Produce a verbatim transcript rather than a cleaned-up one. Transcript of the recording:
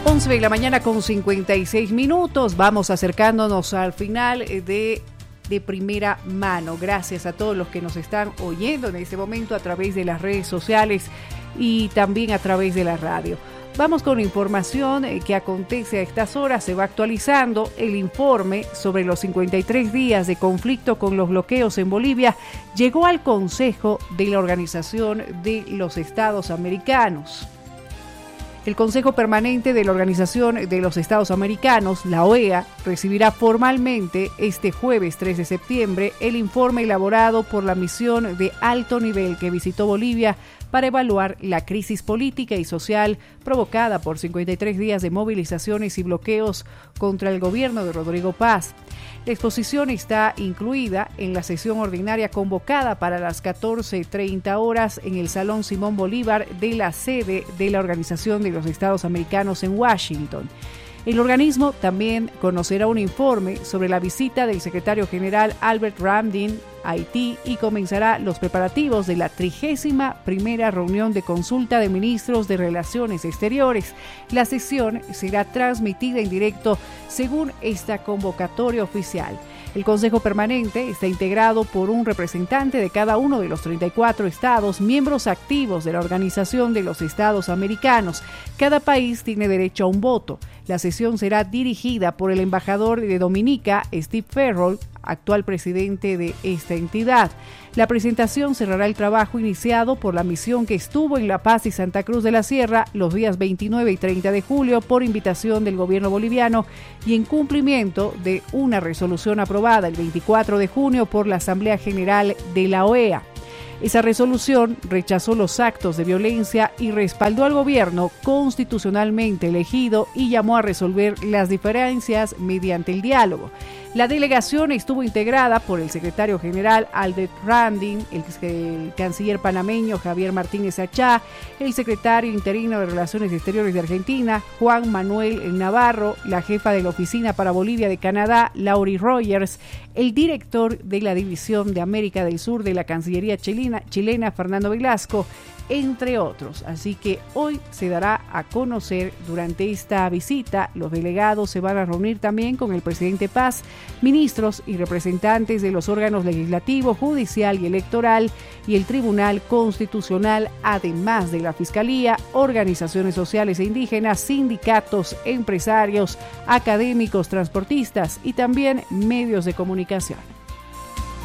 once de la mañana con cincuenta y seis minutos. Vamos acercándonos al final de, de primera mano. Gracias a todos los que nos están oyendo en este momento a través de las redes sociales y también a través de la radio. Vamos con información que acontece a estas horas. Se va actualizando el informe sobre los cincuenta y tres días de conflicto con los bloqueos en Bolivia. Llegó al Consejo de la Organización de los Estados Americanos. El Consejo Permanente de la Organización de los Estados Americanos, la O E A, recibirá formalmente este jueves tres de septiembre el informe elaborado por la misión de alto nivel que visitó Bolivia para evaluar la crisis política y social provocada por cincuenta y tres días de movilizaciones y bloqueos contra el gobierno de Rodrigo Paz. La exposición está incluida en la sesión ordinaria convocada para las catorce treinta horas en el Salón Simón Bolívar de la sede de la Organización de los Estados Americanos en Washington. El organismo también conocerá un informe sobre la visita del secretario general Albert Ramdin a Haití y comenzará los preparativos de la trigésima primera reunión de consulta de ministros de Relaciones Exteriores. La sesión será transmitida en directo según esta convocatoria oficial. El Consejo Permanente está integrado por un representante de cada uno de los treinta y cuatro estados, miembros activos de la Organización de los Estados Americanos. Cada país tiene derecho a un voto. La sesión será dirigida por el embajador de Dominica, Steve Farrell, actual presidente de esta entidad. La presentación cerrará el trabajo iniciado por la misión que estuvo en La Paz y Santa Cruz de la Sierra los días veintinueve y treinta de julio por invitación del gobierno boliviano y en cumplimiento de una resolución aprobada el veinticuatro de junio por la Asamblea General de la O E A. Esa resolución rechazó los actos de violencia y respaldó al gobierno constitucionalmente elegido y llamó a resolver las diferencias mediante el diálogo. La delegación estuvo integrada por el secretario general Albert Ramdin, el, el canciller panameño Javier Martínez Achá, el secretario interino de Relaciones Exteriores de Argentina, Juan Manuel Navarro, la jefa de la Oficina para Bolivia de Canadá, Laurie Rogers, el director de la División de América del Sur de la Cancillería chilena, chilena Fernando Velasco, entre otros. Así que hoy se dará a conocer durante esta visita. Los delegados se van a reunir también con el presidente Paz, ministros y representantes de los órganos legislativo, judicial y electoral y el Tribunal Constitucional, además de la Fiscalía, organizaciones sociales e indígenas, sindicatos, empresarios, académicos, transportistas y también medios de comunicación.